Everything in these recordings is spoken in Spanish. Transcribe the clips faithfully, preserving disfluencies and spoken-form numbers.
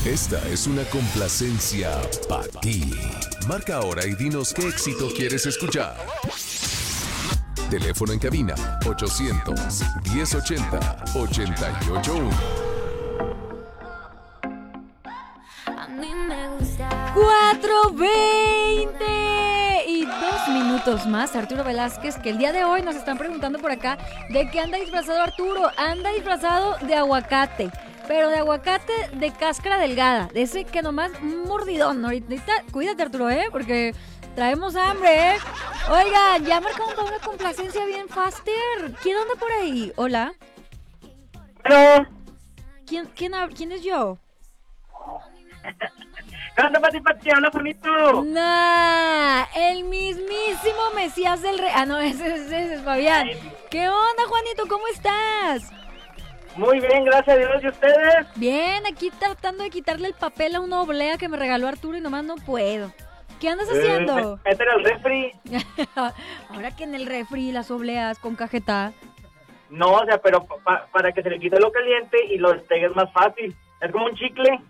Esta es una complacencia para ti. Marca ahora y dinos qué éxito quieres escuchar. Teléfono en cabina ochocientos, diez ochenta, ochenta y ocho uno. cuatro veinte y dos minutos más. Arturo Velázquez, que el día de hoy nos están preguntando por acá de qué anda disfrazado Arturo. Anda disfrazado de aguacate, pero de aguacate de cáscara delgada, de ese que nomás un mordidón. Ahorita, cuídate, Arturo, ¿eh? Porque traemos hambre, ¿eh? Oiga, ya marcamos para una complacencia bien faster. ¿Quién anda por ahí? Hola. Hola. ¿Quién, quién, quién es yo? ¿Qué onda, Pati Pati? Habla bonito. Nah, el mismísimo Mesías del Rey. Ah, no, ese, ese, ese es Fabián. ¿Qué onda, Juanito? ¿Cómo estás? Muy bien, gracias a Dios. ¿Y ustedes? Bien, aquí tratando de quitarle el papel a una oblea que me regaló Arturo y nomás no puedo. ¿Qué andas haciendo? Eh, Métele al refri. Ahora que en el refri las obleas con cajeta. No, o sea, pero pa para que se le quite lo caliente y lo despegues más fácil. Es como un chicle.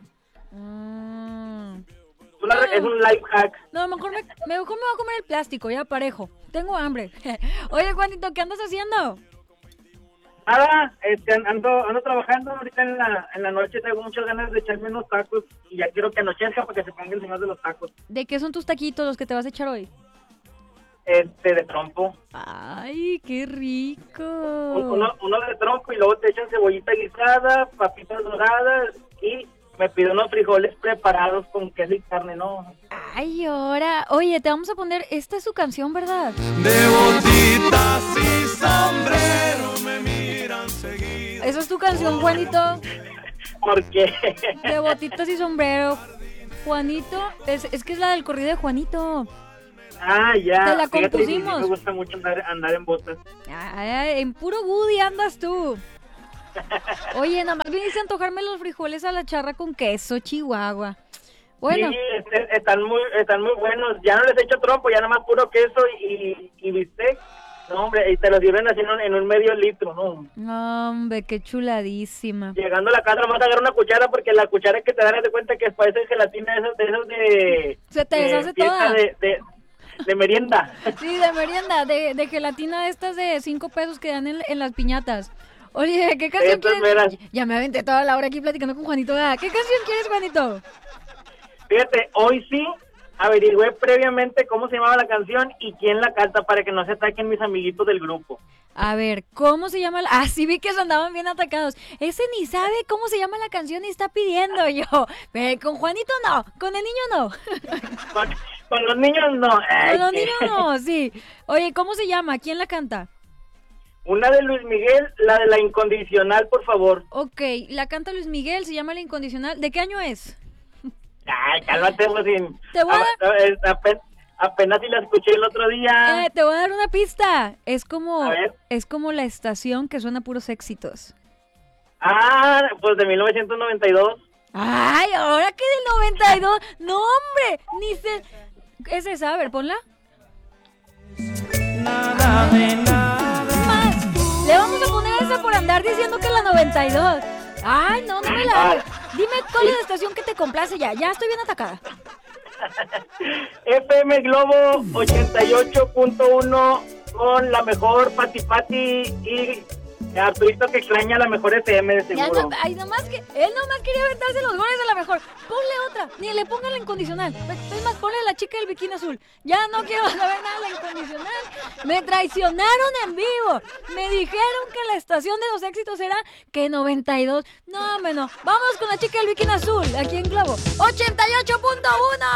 Mm. Es, una, no. es un life hack. No, mejor me, mejor me voy a comer el plástico, ya parejo. Tengo hambre. Oye, Juanito, ¿qué andas haciendo? Nada, este, ando, ando trabajando ahorita en la, en la noche. Tengo muchas ganas de echarme unos tacos y ya quiero que anochezca para que se ponga el señor de los tacos. ¿De qué son tus taquitos los que te vas a echar hoy? Este, de trompo. Ay, qué rico. Uno, uno de trompo y luego te echan cebollita guisada, papitas doradas y me pido unos frijoles preparados con queso y carne, ¿no? Ay, ahora. Oye, te vamos a poner. Esta es su canción, ¿verdad? De botitas y sombrero me miran seguido. ¿Esa es tu canción, Juanito? ¿Por qué? De botitas y sombrero. Juanito, es, es que es la del corrido de Juanito. Ah, ya. Te la Fíjate, compusimos. sí, me gusta mucho andar, andar en botas. Ay, en puro Woody andas tú. Oye, nada más viniste a antojarme los frijoles a la charra con queso, Chihuahua. Bueno. Sí, este, están muy están muy buenos. Ya no les echo trompo, ya nada más puro queso y, y bistec. No, hombre, y te los sirven así en un, en un medio litro, ¿no? Hombre, qué chuladísima. Llegando a la casa, nomás agarrar una cuchara porque la cuchara que te dan, de cuenta que parece gelatina de esos de... Esos de Se te deshace toda. De, de, de merienda. Sí, de merienda, de, de gelatina de estas de cinco pesos que dan en, en las piñatas. Oye, ¿qué canción Estas quieres? veras. Ya me aventé toda la hora aquí platicando con Juanito. ¿Qué canción quieres, Juanito? Fíjate, hoy sí averigüé previamente cómo se llamaba la canción y quién la canta para que no se ataquen mis amiguitos del grupo. A ver, ¿cómo se llama? La... Ah, sí vi que se andaban bien atacados. Ese ni sabe cómo se llama la canción y está pidiendo yo. Pero con Juanito no, con el niño no. Con, con los niños no. Ay, Con los que... niños no, sí. Oye, ¿cómo se llama? ¿Quién la canta? Una de Luis Miguel, la de La Incondicional, por favor. Ok, la canta Luis Miguel, se llama La Incondicional. ¿De qué año es? Ay, cálmate, pues, sin... Te voy a dar... Apenas, apenas si la escuché el otro día. Eh, te voy a dar una pista. Es como, A ver. es como la estación que suena puros éxitos. Ah, pues de mil novecientos noventa y dos. Ay, ahora que del noventa y dos. No, hombre, ni se... Es esa, a ver, ponla. Nada de nada. Más. Le vamos a poner esa por andar diciendo que la noventa y dos. Ay, no, no me la hagas. Dime cuál es la estación que te complace ya. Ya estoy bien atacada. F M Globo ochenta y ocho punto uno con la mejor Pati Pati y Arturito que extraña la mejor F M de Ya seguro. no, ay, nomás que él nomás quería aventarse los goles a la mejor. Ponle otra, ni le pongan la incondicional. Es más, ponle la chica del bikini azul. Ya no quiero saber nada de la incondicional. Me traicionaron en vivo. Me dijeron que la estación de los éxitos era que noventa y dos. No, hombre, no. Vamos con la chica del bikini azul aquí en Globo ochenta y ocho punto uno.